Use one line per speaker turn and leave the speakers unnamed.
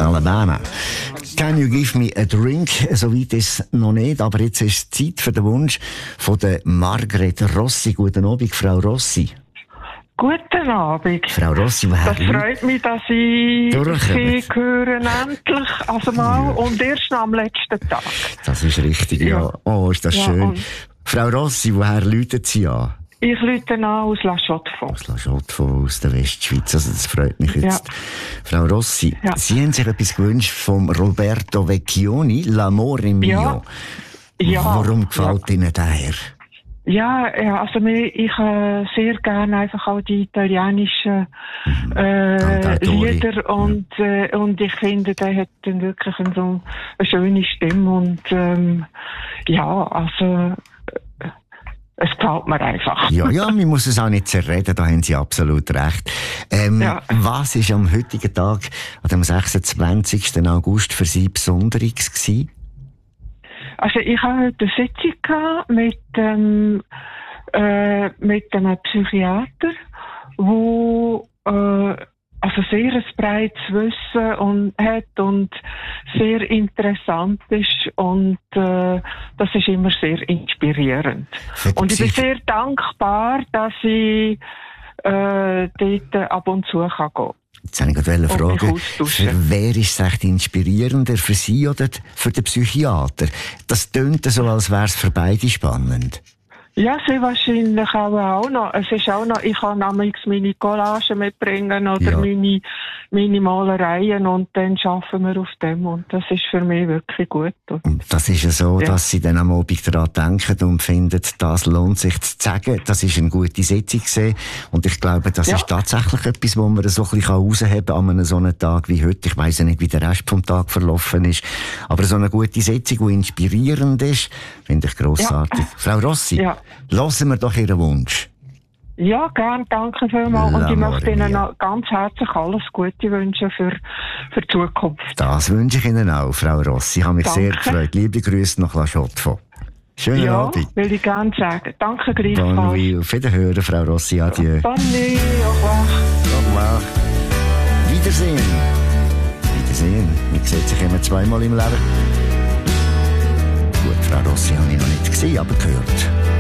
Alabama. Can you give me a drink? So weit ist es noch nicht, aber jetzt ist Zeit für den Wunsch von der Margret Rossi. Guten Abend, Frau Rossi.
Guten Abend.
Frau Rossi, woher?
Das freut mich, dass ich Sie hören endlich, also mal, und erst am letzten Tag.
Das ist richtig, ja. Oh, ist das schön. Frau Rossi, woher läutet Sie an?
Ich läute an aus La Chaux-de-Fonds.
Aus La Chaux-de-Fonds, aus der Westschweiz. Also das freut mich jetzt. Ja. Frau Rossi, Sie haben sich etwas gewünscht vom Roberto Vecchioni, L'amore mio. Ja. Warum gefällt Ihnen der?
Ja, also ich sehr gerne einfach auch die italienischen Lieder und ich finde, der hat dann wirklich so eine schöne Stimme und also es gefällt mir einfach.
Ja, man muss es auch nicht zerreden, da haben Sie absolut recht. Was war am heutigen Tag, an dem 26. August, für Sie Besonderes gewesen?
Also ich hatte heute eine Sitzung mit einem Psychiater, wo also sehr ein breites Wissen hat und sehr interessant ist und das ist immer sehr inspirierend. Und ich bin sehr dankbar, dass ich dort ab und zu gehen kann.
Jetzt wollte ich gerade fragen, für wer ist es echt inspirierender, für Sie oder für den Psychiater? Das tönt so, als wäre es für beide spannend.
Ja, sie wahrscheinlich auch noch. Es ist auch noch, ich kann nämlich meine Collagen mitbringen oder meine Malereien und dann arbeiten wir auf dem und das ist für mich wirklich gut.
Und das ist ja so, dass Sie dann am Abend daran denken und finden, das lohnt sich zu sagen. Das ist eine gute Sitzung gewesen. Und ich glaube, das ist tatsächlich etwas, wo man so ein bisschen rausheben kann an einem so einem Tag wie heute. Ich weiss ja nicht, wie der Rest vom Tag verlaufen ist. Aber so eine gute Sitzung, die inspirierend ist, finde ich grossartig. Ja. Frau Rossi, hören wir doch Ihren Wunsch.
Ja, gern, danke vielmals. Und ich möchte Ihnen noch ganz herzlich alles Gute wünschen für die Zukunft. Das
wünsche ich Ihnen auch, Frau Rossi. Ich habe mich sehr gefreut. Liebe Grüße nach La Chaux-de-Fonds. Schönen Abend.
Ja, will ich gerne sagen. Danke gleichfalls.
Bonne nuit. Auf Wiederhören, Frau Rossi. Adieu.
Bonne nuit. Au revoir.
Au revoir. Wiedersehen. Wiedersehen. Man sieht sich immer zweimal im Leben. Gut, Frau Rossi habe ich noch nicht gesehen, aber gehört.